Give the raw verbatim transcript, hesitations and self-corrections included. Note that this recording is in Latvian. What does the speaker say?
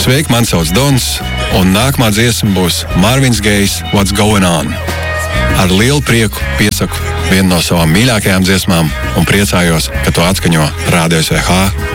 Sveiki, man sauc Dons, un nākamā dziesma būs Marvins Gejs What's Going On. Ar lielu prieku piesaku vienu no savām mīļākajām dziesmām un priecājos, ka to atskaņo Radio S V H